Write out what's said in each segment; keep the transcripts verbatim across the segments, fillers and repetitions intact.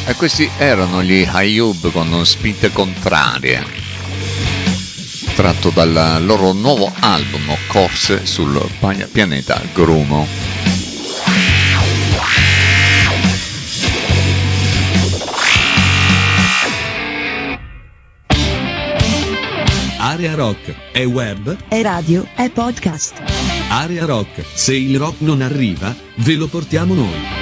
E questi erano gli Ayub con Spinte Contrarie, tratto dal loro nuovo album Corse sul pianeta Grumo. Area Rock è web, è radio, è podcast. Area Rock, se il rock non arriva, ve lo portiamo noi.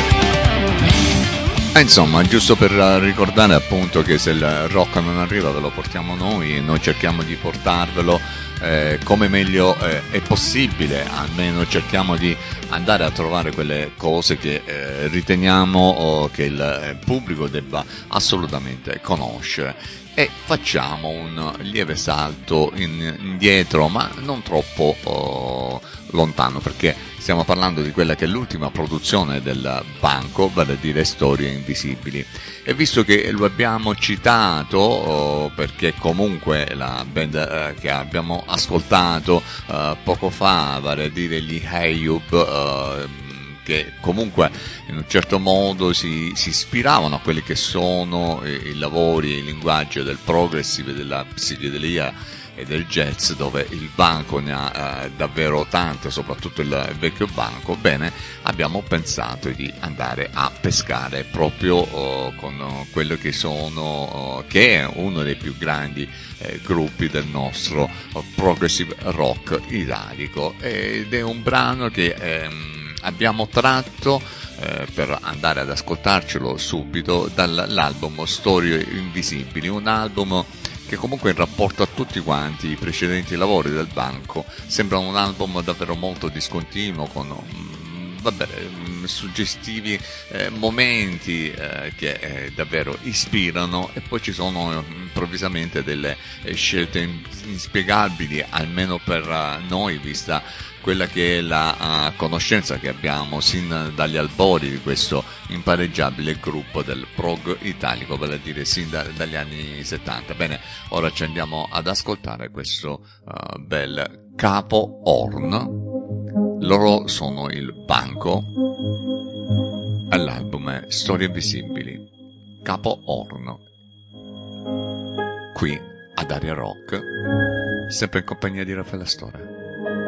Eh, insomma, giusto per ricordare appunto che se il rock non arriva ve lo portiamo noi, noi cerchiamo di portarvelo eh, come meglio eh, è possibile, almeno cerchiamo di andare a trovare quelle cose che eh, riteniamo oh, che il pubblico debba assolutamente conoscere. E facciamo un lieve salto in, indietro, ma non troppo oh, lontano, perché stiamo parlando di quella che è l'ultima produzione del Banco, vale a dire Storie Invisibili. E visto che lo abbiamo citato, oh, perché comunque la band eh, che abbiamo ascoltato eh, poco fa, vale a dire gli Ayub, eh, che comunque in un certo modo si, si ispiravano a quelli che sono i, i lavori, il linguaggio del progressive, della psichedelia e del jazz, dove il banco ne ha eh, davvero tante, soprattutto il vecchio banco. Bene, abbiamo pensato di andare a pescare proprio oh, con oh, quello che sono oh, che è uno dei più grandi eh, gruppi del nostro oh, progressive rock italico, ed è un brano che ehm, abbiamo tratto eh, per andare ad ascoltarcelo subito dall'album Storie Invisibili, un album che comunque in rapporto a tutti quanti i precedenti lavori del Banco sembra un album davvero molto discontinuo, con mm, vabbè, mm, suggestivi eh, momenti eh, che eh, davvero ispirano, e poi ci sono eh, improvvisamente delle eh, scelte in- inspiegabili, almeno per uh, noi, vista quella che è la uh, conoscenza che abbiamo sin dagli albori di questo impareggiabile gruppo del prog italico, vale a dire sin da, dagli anni settanta. Bene, ora ci andiamo ad ascoltare questo uh, bel Capo Horn. Loro sono il Banco, all'album è Storie Invisibili, Capo Horn, qui ad Area Rock, sempre in compagnia di Raffaele Astore.